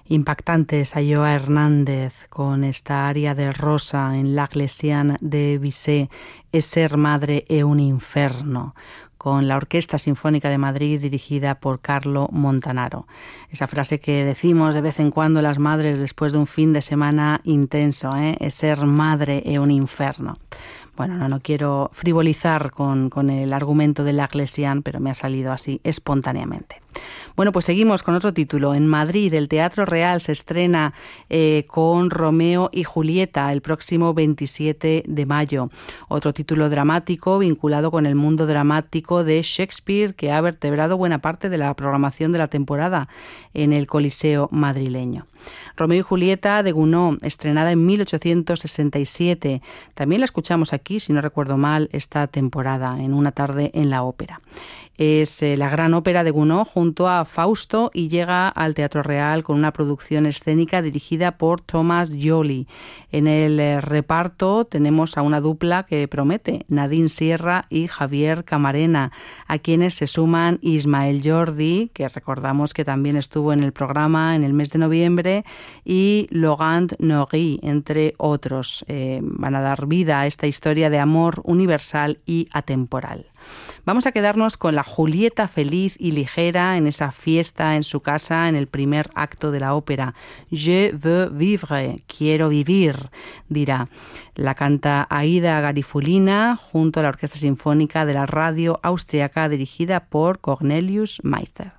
Impactante Sayoa Hernández con esta aria de Rosa en La Clesiane de Bizet, Es ser madre e un inferno, con la Orquesta Sinfónica de Madrid dirigida por Carlo Montanaro. Esa frase que decimos de vez en cuando las madres después de un fin de semana intenso, Es ser madre e un inferno. Bueno, no quiero frivolizar con el argumento de La Clesiane, pero me ha salido así espontáneamente. Bueno, pues seguimos con otro título. En Madrid, el Teatro Real se estrena con Romeo y Julieta el próximo 27 de mayo. Otro título dramático vinculado con el mundo dramático de Shakespeare que ha vertebrado buena parte de la programación de la temporada en el Coliseo madrileño. Romeo y Julieta de Gounod, estrenada en 1867. También la escuchamos aquí, si no recuerdo mal, esta temporada, en Una tarde en la ópera. Es la gran ópera de Gounod junto a Fausto y llega al Teatro Real con una producción escénica dirigida por Thomas Joly. En el reparto tenemos a una dupla que promete, Nadine Sierra y Javier Camarena, a quienes se suman Ismael Jordi, que recordamos que también estuvo en el programa en el mes de noviembre, y Laurent Norry, entre otros. Van a dar vida a esta historia de amor universal y atemporal. Vamos a quedarnos con la Julieta feliz y ligera en esa fiesta en su casa en el primer acto de la ópera. Je veux vivre, quiero vivir, dirá. La canta Aida Garifulina junto a la Orquesta Sinfónica de la Radio Austriaca dirigida por Cornelius Meister.